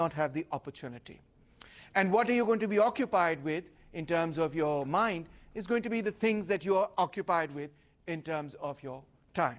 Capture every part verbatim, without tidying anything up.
not have the opportunity. And what are you going to be occupied with in terms of your mind is going to be the things that you are occupied with in terms of your time.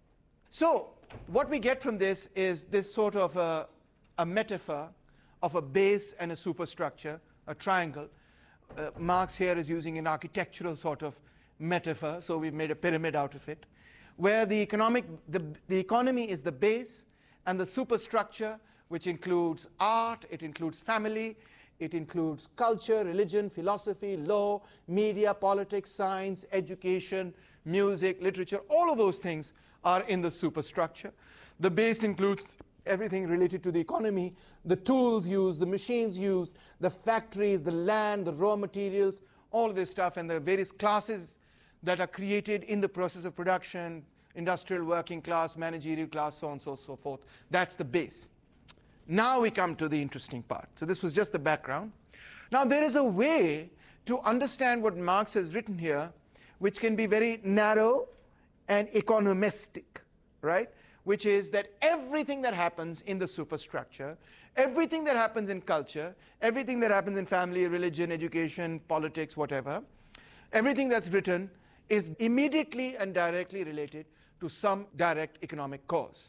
So what we get from this is this sort of a, a metaphor of a base and a superstructure, a triangle. Uh, Marx here is using an architectural sort of metaphor, so we've made a pyramid out of it, where the economic, the, the economy is the base, and the superstructure, which includes art, it includes family, it includes culture, religion, philosophy, law, media, politics, science, education, music, literature, all of those things are in the superstructure. The base includes everything related to the economy, the tools used, the machines used, the factories, the land, the raw materials, all of this stuff, and the various classes that are created in the process of production, industrial, working class, managerial class, so on and so, so forth. That's the base. Now we come to the interesting part. So this was just the background. Now there is a way to understand what Marx has written here, which can be very narrow and economistic, right? Which is that everything that happens in the superstructure, everything that happens in culture, everything that happens in family, religion, education, politics, whatever, everything that's written is immediately and directly related to some direct economic cause.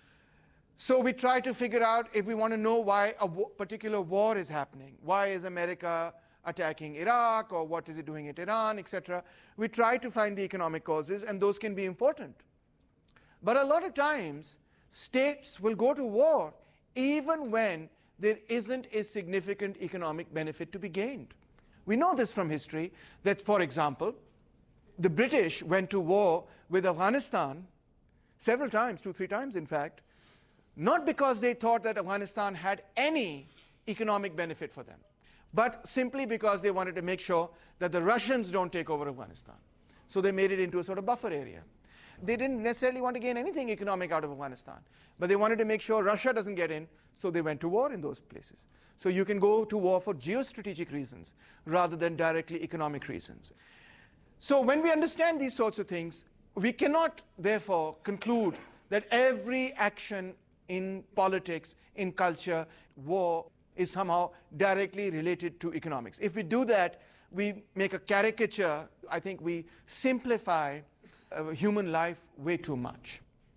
So we try to figure out, if we want to know why a particular war is happening, why is America attacking Iraq, or what is it doing at Iran, et cetera. We try to find the economic causes, and those can be important. But a lot of times, states will go to war even when there isn't a significant economic benefit to be gained. We know this from history, that, for example, the British went to war with Afghanistan several times, two, three times in fact, not because they thought that Afghanistan had any economic benefit for them, but simply because they wanted to make sure that the Russians don't take over Afghanistan. So they made it into a sort of buffer area. They didn't necessarily want to gain anything economic out of Afghanistan, but they wanted to make sure Russia doesn't get in, so they went to war in those places. So you can go to war for geostrategic reasons rather than directly economic reasons. So when we understand these sorts of things, we cannot therefore conclude that every action in politics, in culture, war, is somehow directly related to economics. If we do that, we make a caricature. I think we simplify uh, human life way too much.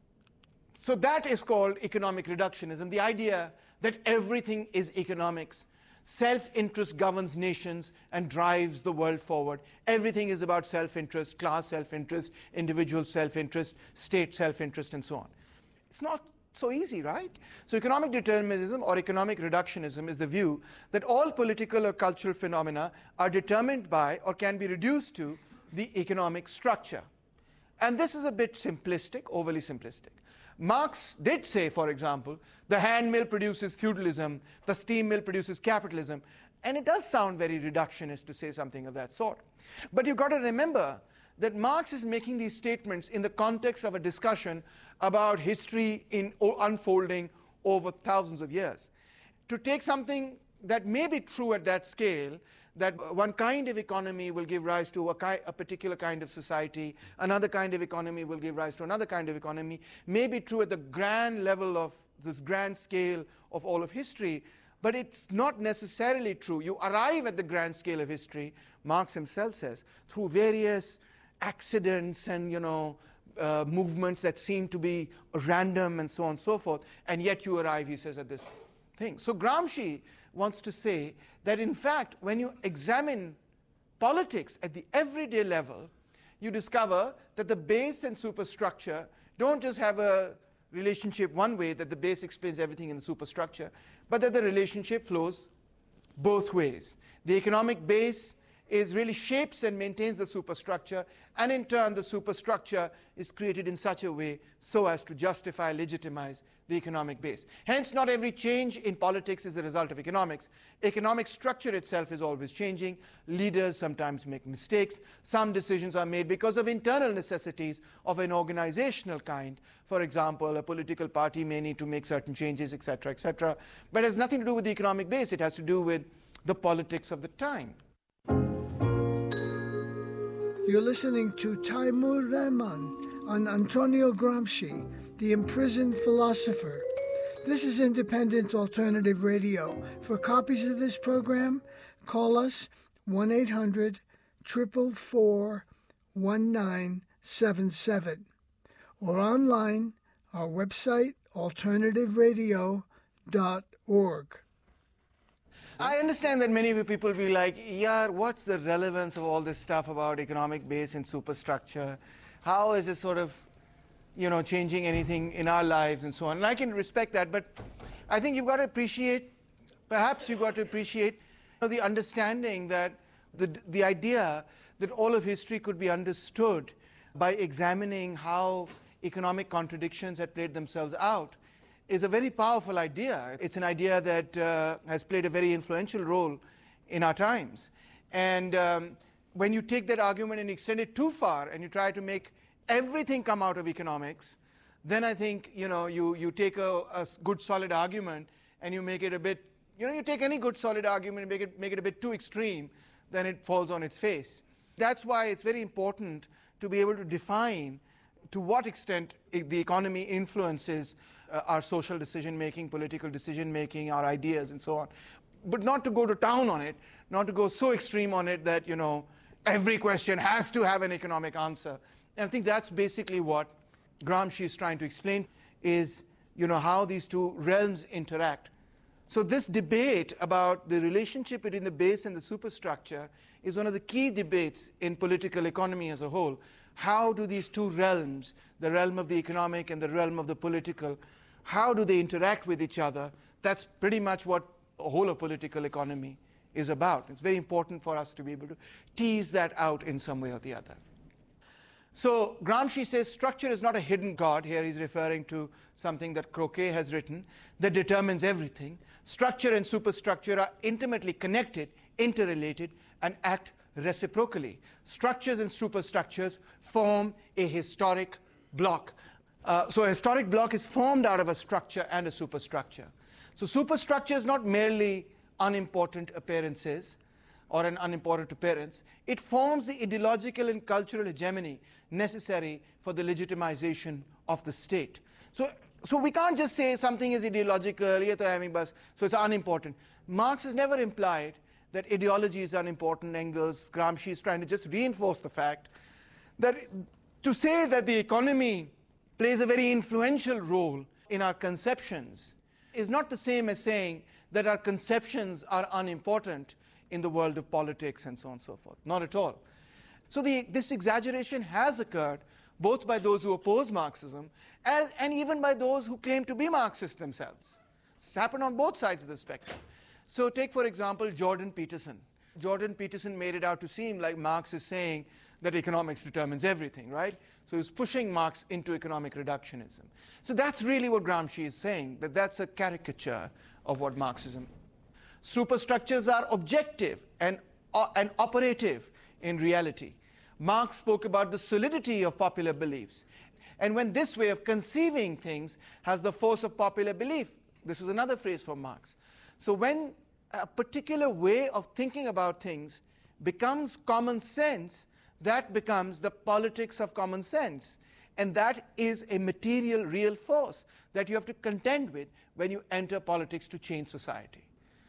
So that is called economic reductionism, the idea that everything is economics. Self-interest governs nations and drives the world forward. Everything is about self-interest, class self-interest, individual self-interest, state self-interest, and so on. It's not so easy, right? So economic determinism or economic reductionism is the view that all political or cultural phenomena are determined by or can be reduced to the economic structure. And this is a bit simplistic, overly simplistic. Marx did say, for example, the hand mill produces feudalism, the steam mill produces capitalism, and it does sound very reductionist to say something of that sort. But you've got to remember that Marx is making these statements in the context of a discussion about history in unfolding over thousands of years. To take something that may be true at that scale, that one kind of economy will give rise to a, ki a particular kind of society, another kind of economy will give rise to another kind of economy, may be true at the grand level of this grand scale of all of history, but it's not necessarily true. You arrive at the grand scale of history, Marx himself says, through various accidents and, you know, uh, movements that seem to be random and so on and so forth, and yet you arrive, he says, at this thing. So Gramsci wants to say that, in fact, when you examine politics at the everyday level, you discover that the base and superstructure don't just have a relationship one way, that the base explains everything in the superstructure, but that the relationship flows both ways. The economic base is really shapes and maintains the superstructure, and in turn the superstructure is created in such a way so as to justify, legitimize the economic base. Hence, not every change in politics is a result of economics. Economic structure itself is always changing. Leaders sometimes make mistakes. Some decisions are made because of internal necessities of an organizational kind. For example, a political party may need to make certain changes, et cetera, et cetera. But it has nothing to do with the economic base. It has to do with the politics of the time. You're listening to Taimur Rahman on Antonio Gramsci, the imprisoned philosopher. This is Independent Alternative Radio. For copies of this program, call us one eight hundred, four four four, one nine seven seven or online, our website, alternative radio dot org. I understand that many people will be like, yeah, what's the relevance of all this stuff about economic base and superstructure? How is it sort of, you know, changing anything in our lives and so on? And I can respect that, but I think you've got to appreciate, perhaps you've got to appreciate you know, the understanding that the, the idea that all of history could be understood by examining how economic contradictions had played themselves out is a very powerful idea. It's an idea that uh, has played a very influential role in our times. And um, when you take that argument and extend it too far and you try to make everything come out of economics, then I think you know you, you take a, a good solid argument and you make it a bit, you know, you take any good solid argument and make it, make it a bit too extreme, then it falls on its face. That's why it's very important to be able to define to what extent the economy influences uh, our social decision-making, political decision-making, our ideas, and so on. But not to go to town on it, not to go so extreme on it that, you know, every question has to have an economic answer. And I think that's basically what Gramsci is trying to explain, is, you know, how these two realms interact. So this debate about the relationship between the base and the superstructure is one of the key debates in political economy as a whole. How do these two realms, the realm of the economic and the realm of the political, how do they interact with each other? That's pretty much what the whole of political economy is about. It's very important for us to be able to tease that out in some way or the other. So Gramsci says structure is not a hidden god. Here he's referring to something that Croquet has written that determines everything. Structure and superstructure are intimately connected, interrelated, and act reciprocally. Structures and superstructures form a historic block. Uh, so a historic block is formed out of a structure and a superstructure. So superstructure is not merely unimportant appearances or an unimportant appearance. It forms the ideological and cultural hegemony necessary for the legitimization of the state. So, so we can't just say something is ideological, so it's unimportant. Marx has never implied that ideology is unimportant. Engels, Gramsci is trying to just reinforce the fact that to say that the economy plays a very influential role in our conceptions is not the same as saying that our conceptions are unimportant in the world of politics and so on and so forth. Not at all. So the, this exaggeration has occurred both by those who oppose Marxism as, and even by those who claim to be Marxists themselves. It's happened on both sides of the spectrum. So take, for example, Jordan Peterson. Jordan Peterson made it out to seem like Marx is saying that economics determines everything, right? So he's pushing Marx into economic reductionism. So that's really what Gramsci is saying, that that's a caricature of what Marxism is. Superstructures are objective and, uh, and operative in reality. Marx spoke about the solidity of popular beliefs. And when this way of conceiving things has the force of popular belief, this is another phrase from Marx. So when a particular way of thinking about things becomes common sense, that becomes the politics of common sense. And that is a material, real force that you have to contend with when you enter politics to change society.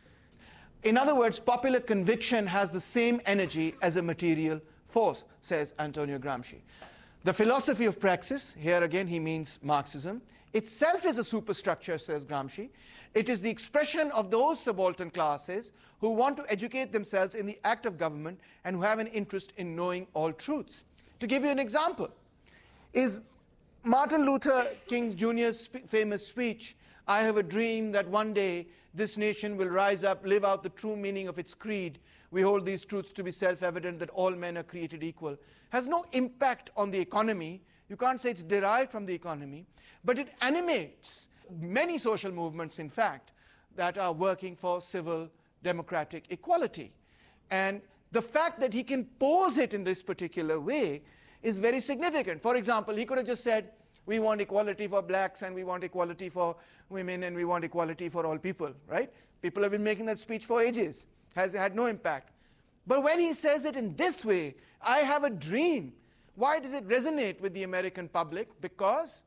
In other words, popular conviction has the same energy as a material force, says Antonio Gramsci. The philosophy of praxis, here again he means Marxism, itself is a superstructure, says Gramsci. It is the expression of those subaltern classes who want to educate themselves in the act of government and who have an interest in knowing all truths. To give you an example, is Martin Luther King Junior's sp- famous speech, "I have a dream that one day this nation will rise up, live out the true meaning of its creed. We hold these truths to be self-evident that all men are created equal," has no impact on the economy. You can't say it's derived from the economy, but it animates many social movements, in fact, that are working for civil democratic equality. And the fact that he can pose it in this particular way is very significant. For example, he could have just said, we want equality for blacks and we want equality for women and we want equality for all people, right? People have been making that speech for ages. Has had no impact. But when he says it in this way, I have a dream, why does it resonate with the American public? Because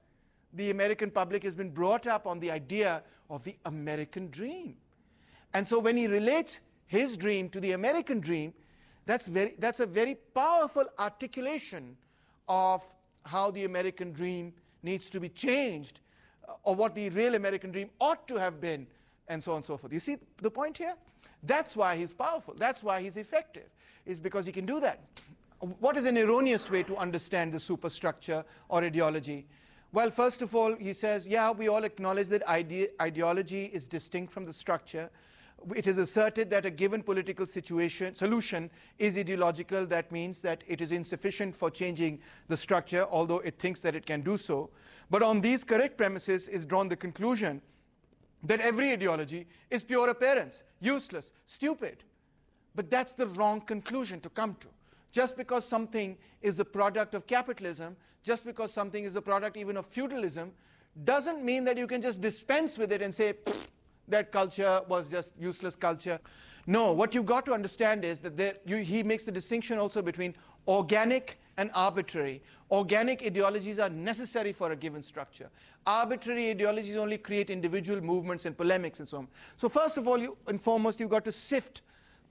the American public has been brought up on the idea of the American dream. And so when he relates his dream to the American dream, that's, very, that's a very powerful articulation of how the American dream needs to be changed, uh, or what the real American dream ought to have been, and so on and so forth. You see the point here? That's why he's powerful. That's why he's effective, is because he can do that. What is an erroneous way to understand the superstructure or ideology? Well, first of all, he says, yeah, we all acknowledge that ide- ideology is distinct from the structure. It is asserted that a given political situation solution is ideological. That means that it is insufficient for changing the structure, although it thinks that it can do so. But on these correct premises is drawn the conclusion that every ideology is pure appearance, useless, stupid. But that's the wrong conclusion to come to. Just because something is the product of capitalism, just because something is the product even of feudalism, doesn't mean that you can just dispense with it and say, that culture was just useless culture. No, what you've got to understand is that there, you, he makes the distinction also between organic and arbitrary. Organic ideologies are necessary for a given structure. Arbitrary ideologies only create individual movements and polemics and so on. So first of all, you, and foremost, you've got to sift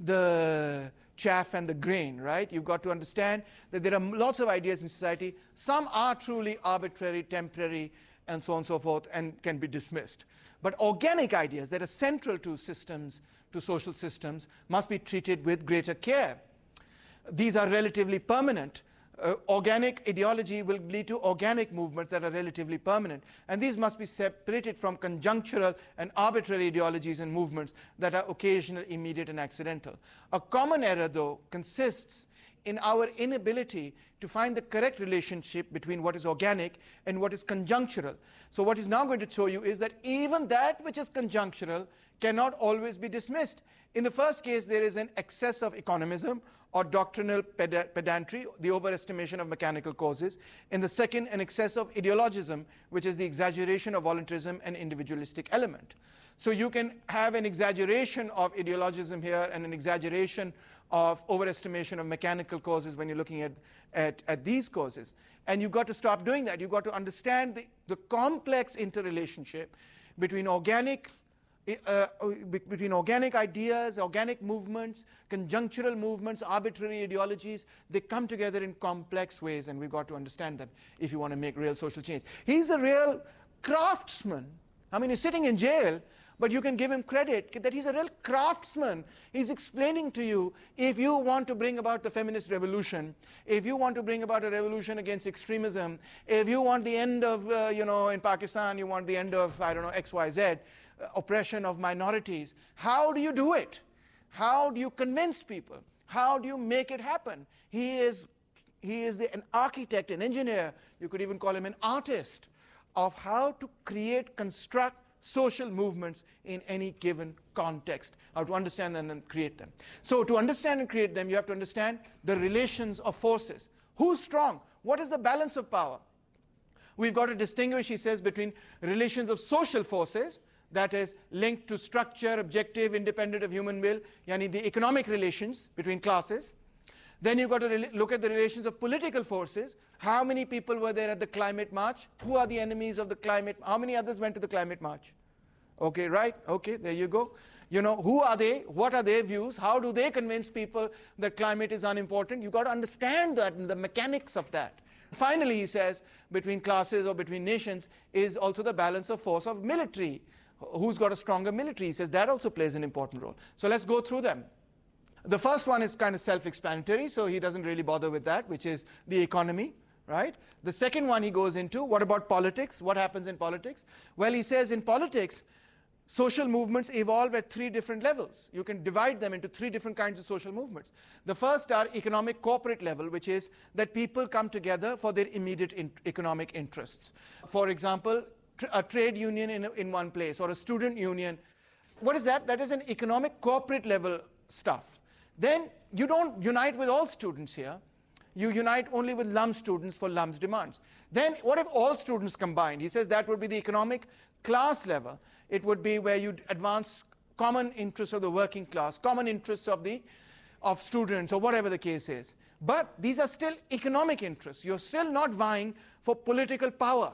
the chaff and the grain, right? You've got to understand that there are lots of ideas in society. Some are truly arbitrary, temporary, and so on and so forth, and can be dismissed. But organic ideas that are central to systems, to social systems, must be treated with greater care. These are relatively permanent. Uh, organic ideology will lead to organic movements that are relatively permanent. And these must be separated from conjunctural and arbitrary ideologies and movements that are occasional, immediate, and accidental. A common error, though, consists in our inability to find the correct relationship between what is organic and what is conjunctural. So what he's now going to show you is that even that which is conjunctural cannot always be dismissed. In the first case, there is an excess of economism or doctrinal ped- pedantry, the overestimation of mechanical causes. In the second, an excess of ideologism, which is the exaggeration of voluntarism and individualistic element. So you can have an exaggeration of ideologism here and an exaggeration of overestimation of mechanical causes when you're looking at, at, at these causes. And you've got to stop doing that. You've got to understand the, the complex interrelationship between organic, uh, between organic ideas, organic movements, conjunctural movements, arbitrary ideologies. They come together in complex ways, and we've got to understand them if you want to make real social change. He's a real craftsman. I mean, he's sitting in jail, but you can give him credit that he's a real craftsman. He's explaining to you, if you want to bring about the feminist revolution, if you want to bring about a revolution against extremism, if you want the end of, uh, you know, in Pakistan, you want the end of, I don't know, X Y Z, uh, oppression of minorities, how do you do it? How do you convince people? How do you make it happen? He is, he is the, an architect, an engineer, you could even call him an artist, of how to create, construct social movements in any given context, how to understand them and create them. So to understand and create them, you have to understand the relations of forces. Who's strong? What is the balance of power? We've got to distinguish, he says, between relations of social forces, that is linked to structure, objective, independent of human will, yani the economic relations between classes. Then you've got to re- look at the relations of political forces. How many people were there at the climate march? Who are the enemies of the climate? How many others went to the climate march? Okay, right? Okay, there you go. You know, who are they? What are their views? How do they convince people that climate is unimportant? You've got to understand that and the mechanics of that. Finally, he says, between classes or between nations is also the balance of force of military. Who's got a stronger military? He says that also plays an important role. So let's go through them. The first one is kind of self-explanatory, so he doesn't really bother with that, which is the economy, right? The second one he goes into, what about politics? What happens in politics? Well, he says in politics, social movements evolve at three different levels. You can divide them into three different kinds of social movements. The first are economic corporate level, which is that people come together for their immediate in- economic interests. For example, tr- a trade union in, in one place or a student union. What is that? That is an economic corporate level stuff. Then you don't unite with all students here. You unite only with L U M students for L U M's demands. Then what if all students combined? He says that would be the economic class level. It would be where you advance common interests of the working class, common interests of the of students, or whatever the case is. But these are still economic interests. You're still not vying for political power.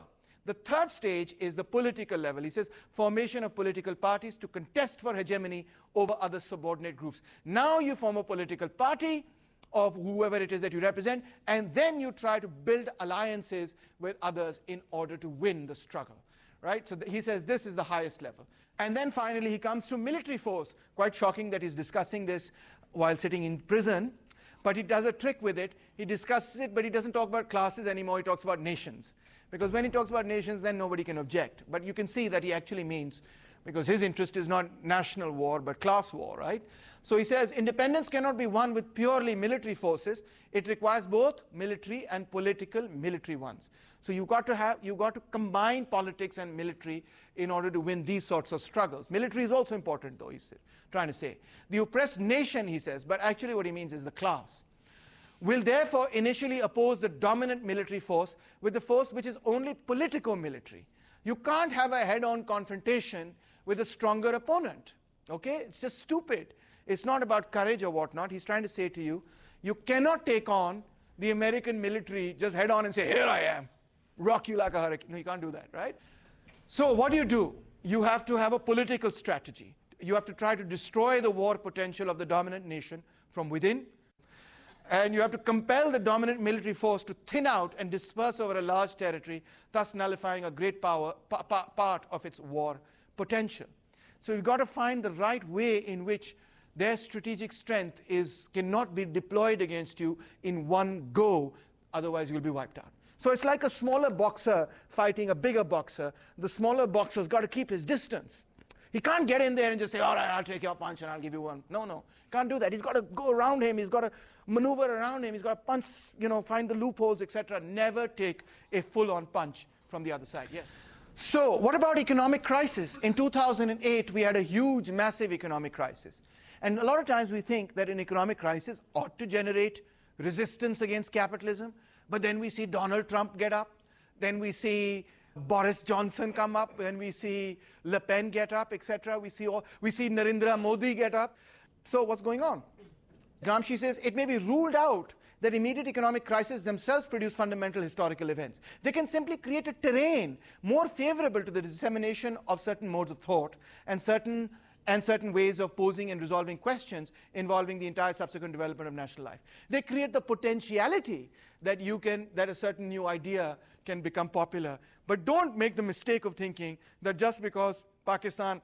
The third stage is the political level. He says formation of political parties to contest for hegemony over other subordinate groups. Now you form a political party of whoever it is that you represent, and then you try to build alliances with others in order to win the struggle. Right? So he says this is the highest level. And then finally he comes to military force. Quite shocking that he's discussing this while sitting in prison, but he does a trick with it. He discusses it, but he doesn't talk about classes anymore. He talks about nations. Because when he talks about nations, then nobody can object. But you can see that he actually means, because his interest is not national war, but class war, right? So he says, independence cannot be won with purely military forces. It requires both military and political military ones. So you got to have, you got to combine politics and military in order to win these sorts of struggles. Military is also important, though, he's trying to say. The oppressed nation, he says, but actually what he means is the class, will therefore initially oppose the dominant military force with the force which is only politico-military. You can't have a head-on confrontation with a stronger opponent. Okay? It's just stupid. It's not about courage or whatnot. He's trying to say to you, you cannot take on the American military just head-on and say, here I am, rock you like a hurricane. No, you can't do that, right? So what do you do? You have to have a political strategy. You have to try to destroy the war potential of the dominant nation from within. And you have to compel the dominant military force to thin out and disperse over a large territory, thus nullifying a great power, pa pa part of its war potential. So you've got to find the right way in which their strategic strength is, cannot be deployed against you in one go, otherwise you'll be wiped out. So it's like a smaller boxer fighting a bigger boxer. The smaller boxer's got to keep his distance. He can't get in there and just say, all right, I'll take your punch and I'll give you one. No, no, can't do that. He's got to go around him. He's got to maneuver around him. He's got to punch, you know, find the loopholes, et cetera. Never take a full-on punch from the other side. Yes. So what about economic crisis? In two thousand eight, we had a huge, massive economic crisis. And a lot of times we think that an economic crisis ought to generate resistance against capitalism. But then we see Donald Trump get up. Then we see Boris Johnson come up. Then we see Le Pen get up, et cetera. We see, all, we see Narendra Modi get up. So what's going on? Gramsci says it may be ruled out that immediate economic crises themselves produce fundamental historical events. They can simply create a terrain more favorable to the dissemination of certain modes of thought and certain and certain ways of posing and resolving questions involving the entire subsequent development of national life. They create the potentiality that you can, that a certain new idea can become popular. But don't make the mistake of thinking that just because Pakistan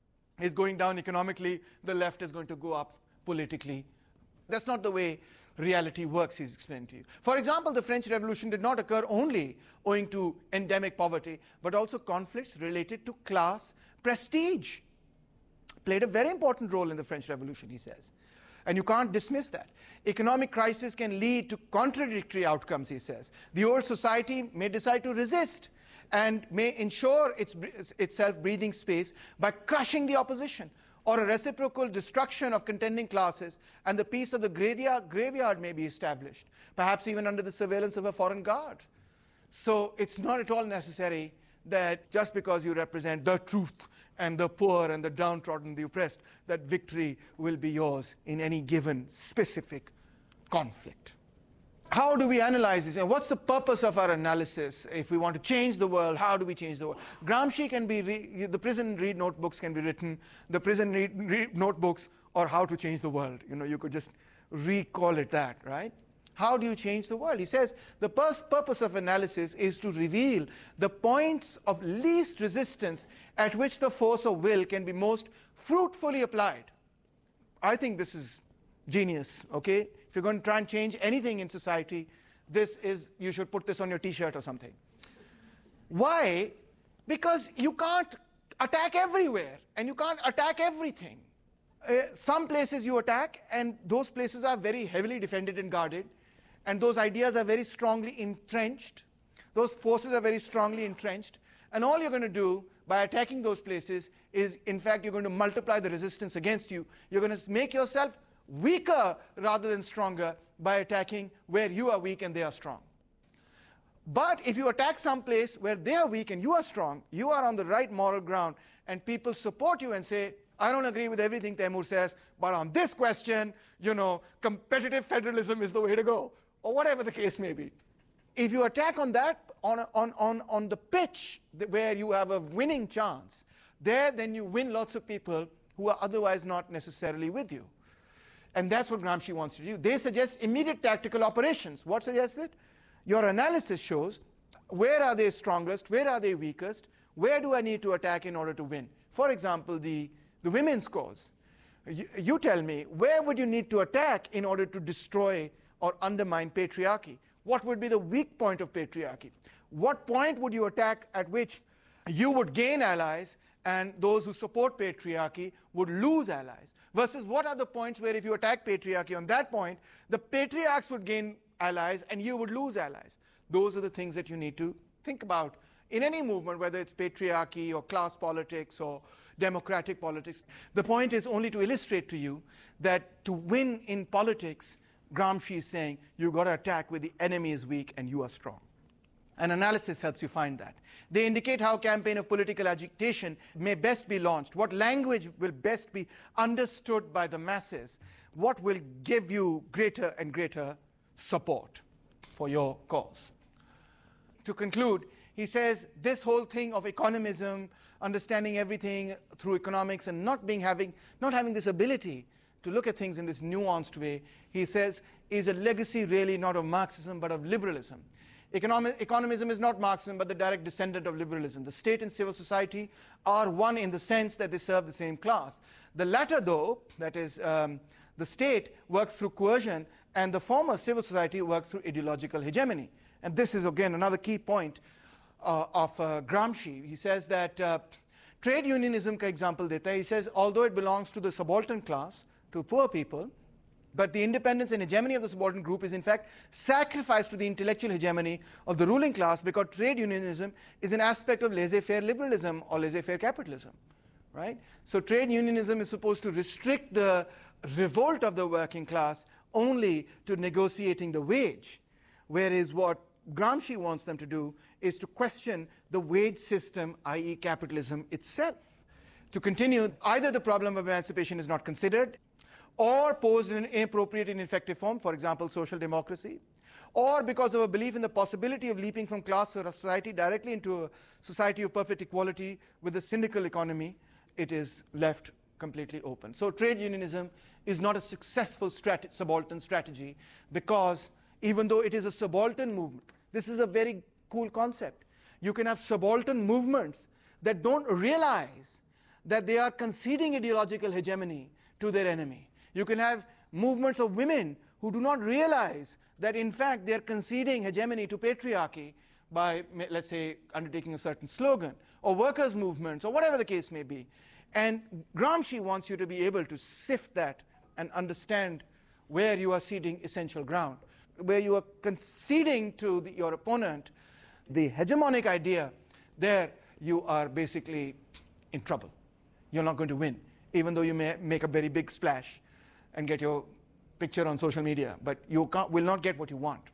is going down economically, the left is going to go up politically. That's not the way reality works, he's explained to you. For example, the French Revolution did not occur only owing to endemic poverty, but also conflicts related to class prestige. Played a very important role in the French Revolution, he says. And you can't dismiss that. Economic crisis can lead to contradictory outcomes, he says. The old society may decide to resist and may ensure its, itself breathing space by crushing the opposition, or a reciprocal destruction of contending classes, and the peace of the graveyard, graveyard may be established, perhaps even under the surveillance of a foreign guard. So it's not at all necessary that just because you represent the truth and the poor and the downtrodden, the oppressed, that victory will be yours in any given specific conflict. How do we analyze this? And what's the purpose of our analysis? If we want to change the world, how do we change the world? Gramsci can be, re the prison read notebooks can be written, the prison read, read notebooks or how to change the world. You know, you could just recall it that, right? How do you change the world? He says the purpose of analysis is to reveal the points of least resistance at which the force of will can be most fruitfully applied. I think this is genius, okay? If you're going to try and change anything in society, this is, you should put this on your t-shirt or something. Why? Because you can't attack everywhere, and you can't attack everything. Uh, some places you attack, and those places are very heavily defended and guarded, and those ideas are very strongly entrenched. Those forces are very strongly entrenched, and all you're going to do by attacking those places is, in fact, you're going to multiply the resistance against you. You're going to make yourself weaker rather than stronger by attacking where you are weak and they are strong. But if you attack some place where they are weak and you are strong, you are on the right moral ground, and people support you and say, I don't agree with everything Taimur says, but on this question, you know, competitive federalism is the way to go, or whatever the case may be. if you attack on that, on, a, on, on, on the pitch where you have a winning chance, there then you win lots of people who are otherwise not necessarily with you. And that's what Gramsci wants to do. They suggest immediate tactical operations. What suggested? Your analysis shows where are they strongest, where are they weakest, where do I need to attack in order to win? For example, the, the women's cause. You, you tell me, where would you need to attack in order to destroy or undermine patriarchy? What would be the weak point of patriarchy? What point would you attack at which you would gain allies and those who support patriarchy would lose allies? Versus what are the points where if you attack patriarchy on that point, the patriarchs would gain allies and you would lose allies? Those are the things that you need to think about in any movement, whether it's patriarchy or class politics or democratic politics. The point is only to illustrate to you that to win in politics, Gramsci is saying you've got to attack where the enemy is weak and you are strong. An analysis helps you find that. They indicate how a campaign of political agitation may best be launched, what language will best be understood by the masses, what will give you greater and greater support for your cause. To conclude, he says this whole thing of economism, understanding everything through economics and not being having not having this ability to look at things in this nuanced way, he says, is a legacy really not of Marxism but of liberalism. Economic, economism is not Marxism but the direct descendant of liberalism. The state and civil society are one in the sense that they serve the same class. The latter, though, that is, um, the state works through coercion, and the former civil society works through ideological hegemony. And this is, again, another key point uh, of uh, Gramsci. He says that uh, trade unionism ka example deta hai. He says, although it belongs to the subaltern class, to poor people, but the independence and hegemony of the subaltern group is in fact sacrificed to the intellectual hegemony of the ruling class, because trade unionism is an aspect of laissez-faire liberalism or laissez-faire capitalism, right? So trade unionism is supposed to restrict the revolt of the working class only to negotiating the wage, whereas what Gramsci wants them to do is to question the wage system, that is capitalism itself. To continue, either the problem of emancipation is not considered, or posed in an inappropriate and ineffective form, for example, social democracy, or because of a belief in the possibility of leaping from class or society directly into a society of perfect equality with a syndical economy, it is left completely open. So trade unionism is not a successful strat- subaltern strategy, because even though it is a subaltern movement, this is a very cool concept. You can have subaltern movements that don't realize that they are conceding ideological hegemony to their enemy. You can have movements of women who do not realize that in fact they are conceding hegemony to patriarchy by, let's say, undertaking a certain slogan, or workers' movements, or whatever the case may be. And Gramsci wants you to be able to sift that and understand where you are ceding essential ground, where you are conceding to the, your opponent the hegemonic idea. There you are basically in trouble. You're not going to win, even though you may make a very big splash and get your picture on social media, but you can't, will not get what you want.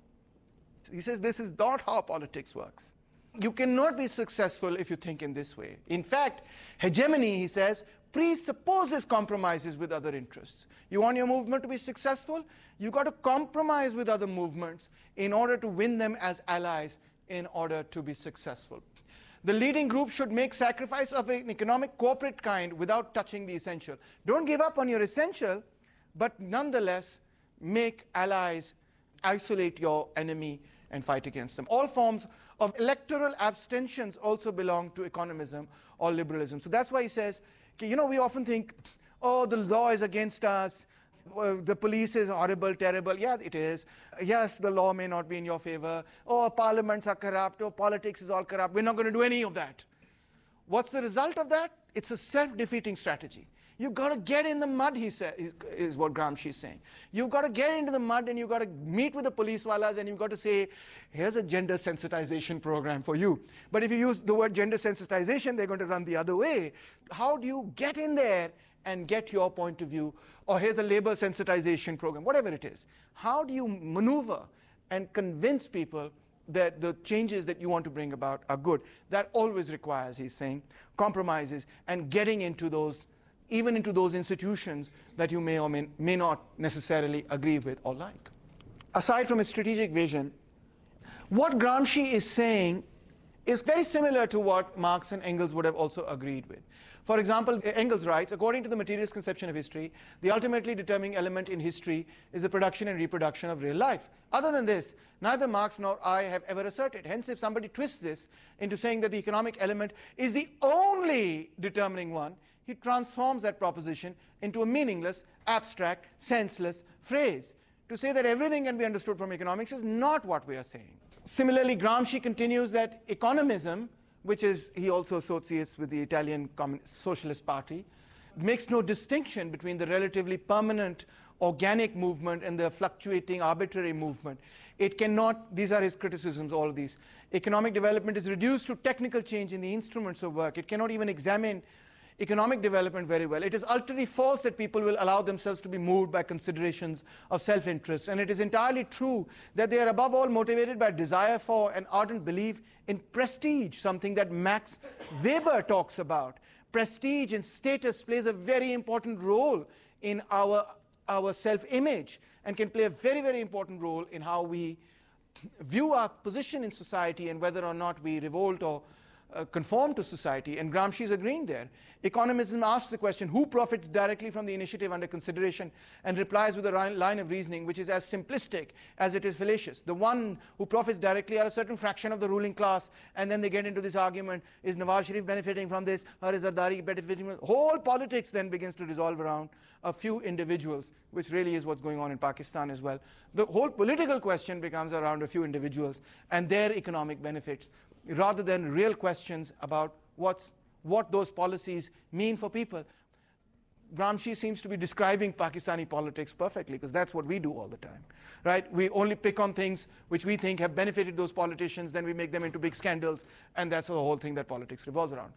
He says this is not how politics works. You cannot be successful if you think in this way. In fact, hegemony, he says, presupposes compromises with other interests. You want your movement to be successful? You've got to compromise with other movements in order to win them as allies, in order to be successful. The leading group should make sacrifice of an economic corporate kind without touching the essential. Don't give up on your essential, but nonetheless make allies, isolate your enemy and fight against them. All forms of electoral abstentions also belong to economism or liberalism. So that's why he says, you know, we often think, oh, the law is against us, uh, the police is horrible, terrible. Yeah, it is. Yes, the law may not be in your favor. Oh, parliaments are corrupt. Oh, politics is all corrupt. We're not going to do any of that. What's the result of that? It's a self-defeating strategy. You've got to get in the mud, he says, is, is what Gramsci is saying. You've got to get into the mud and you've got to meet with the police wallas and you've got to say, here's a gender sensitization program for you. But if you use the word gender sensitization, they're going to run the other way. How do you get in there and get your point of view? Or here's a labor sensitization program, whatever it is. How do you maneuver and convince people that the changes that you want to bring about are good? That always requires, he's saying, compromises and getting into those, even into those institutions that you may or may, may not necessarily agree with or like. Aside from a strategic vision, What Gramsci is saying is very similar to what Marx and Engels would have also agreed with. For example, Engels writes, according to the materialist conception of history, the ultimately determining element in history is the production and reproduction of real life. Other than this, neither Marx nor I have ever asserted. Hence, if somebody twists this into saying that the economic element is the only determining one, he transforms that proposition into a meaningless, abstract, senseless phrase. To say that everything can be understood from economics is not what we are saying. Similarly, Gramsci continues that economism, which is he also associates with the Italian Communist Socialist Party, makes no distinction between the relatively permanent organic movement and the fluctuating arbitrary movement. It cannot, these are his criticisms, all of these. Economic development is reduced to technical change in the instruments of work. It cannot even examine economic development very well. It is utterly false that people will allow themselves to be moved by considerations of self-interest. And it is entirely true that they are above all motivated by desire for an ardent belief in prestige, something that Max Weber talks about. Prestige and status plays a very important role in our, our self-image and can play a very, very important role in how we view our position in society and whether or not we revolt or Uh, conform to society, and Gramsci is agreeing there. Economism asks the question, who profits directly from the initiative under consideration, and replies with a line of reasoning which is as simplistic as it is fallacious. The one who profits directly are a certain fraction of the ruling class, and then they get into this argument, is Nawaz Sharif benefiting from this, or is Zardari benefiting from this? Whole politics then begins to resolve around a few individuals, which really is what's going on in Pakistan as well. The whole political question becomes around a few individuals and their economic benefits, rather than real questions about what's, what those policies mean for people. Gramsci seems to be describing Pakistani politics perfectly, because that's what we do all the time, right? We only pick on things which we think have benefited those politicians, then we make them into big scandals, and that's the whole thing that politics revolves around.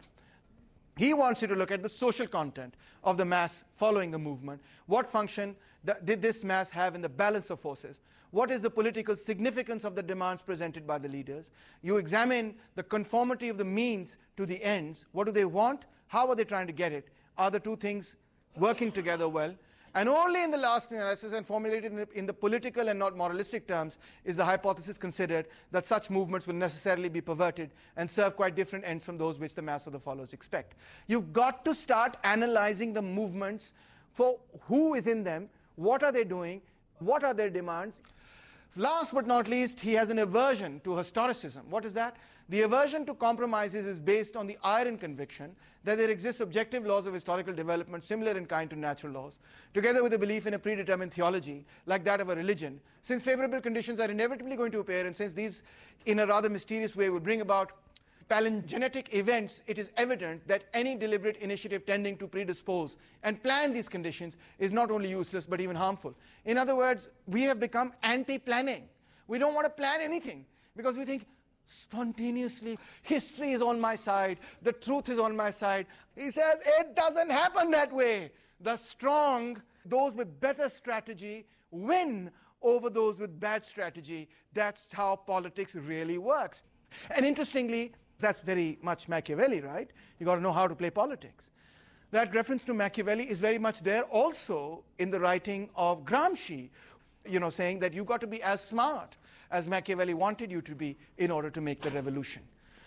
He wants you to look at the social content of the mass following the movement. What function did this mass have in the balance of forces? What is the political significance of the demands presented by the leaders? You examine the conformity of the means to the ends. What do they want? How are they trying to get it? Are the two things working together well? And only in the last analysis, and formulated in the, in the political and not moralistic terms, is the hypothesis considered that such movements will necessarily be perverted and serve quite different ends from those which the mass of the followers expect. You've got to start analyzing the movements for who is in them, what are they doing, what are their demands. Last but not least, he has an aversion to historicism. What is that? The aversion to compromises is based on the iron conviction that there exist objective laws of historical development similar in kind to natural laws, together with a belief in a predetermined theology, like that of a religion. Since favorable conditions are inevitably going to appear, and since these, in a rather mysterious way, would bring about palingenetic events, it is evident that any deliberate initiative tending to predispose and plan these conditions is not only useless but even harmful. In other words, we have become anti-planning. We don't want to plan anything because we think spontaneously, history is on my side, the truth is on my side. He says it doesn't happen that way. The strong, those with better strategy, win over those with bad strategy. That's how politics really works. And interestingly, that's very much Machiavelli, right? You got to know how to play politics. That reference to Machiavelli is very much there also in the writing of Gramsci, you know, saying that you got to be as smart as Machiavelli wanted you to be in order to make the revolution.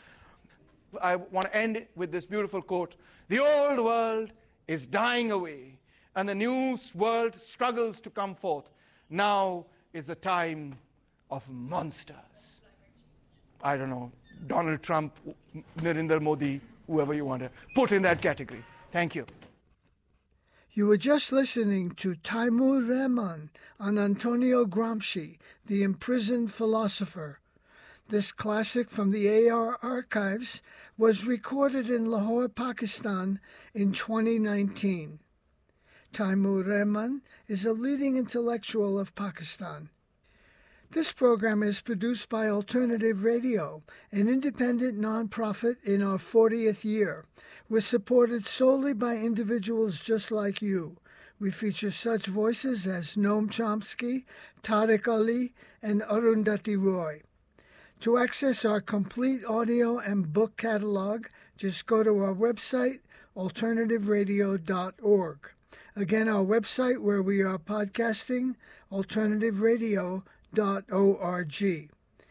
I want to end with this beautiful quote: "The old world is dying away, and the new world struggles to come forth. Now is the time of monsters." I don't know, Donald Trump, Narendra Modi, whoever you want to put in that category. Thank you. You were just listening to Taimur Rehman on Antonio Gramsci, the imprisoned philosopher. This classic from the A R archives was recorded in Lahore, Pakistan in twenty nineteen. Taimur Rehman is a leading intellectual of Pakistan. This program is produced by Alternative Radio, an independent nonprofit in our fortieth year. We're supported solely by individuals just like you. We feature such voices as Noam Chomsky, Tariq Ali, and Arundhati Roy. To access our complete audio and book catalog, just go to our website, alternative radio dot org. Again, our website where we are podcasting, alternative radio dot org.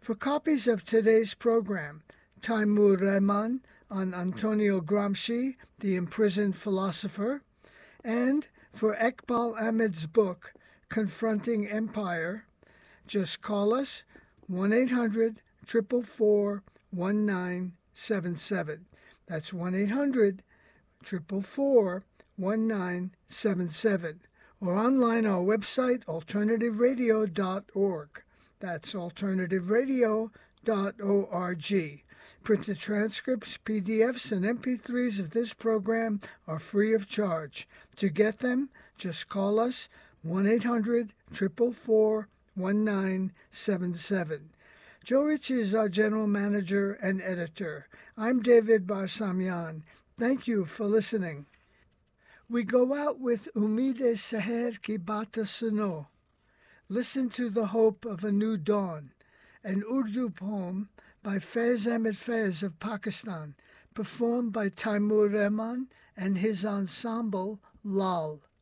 For copies of today's program, Taimur Rahman on Antonio Gramsci, the imprisoned philosopher, and for Iqbal Ahmed's book, Confronting Empire, just call us one eight hundred, four four four, one nine seven seven. That's one eight hundred, four four four, one nine seven seven. Or online our website, alternative radio dot org. That's alternative radio dot org. Printed transcripts, P D Fs, and M P threes of this program are free of charge. To get them, just call us one eight hundred, four four four, one nine seven seven. Joe Ritchie is our general manager and editor. I'm David Barsamian. Thank you for listening. We go out with Umide Seher Ki Bata Suno. Listen to the hope of a new dawn, an Urdu poem by Faiz Ahmed Faiz of Pakistan, performed by Taimur Rahman and his ensemble Lal.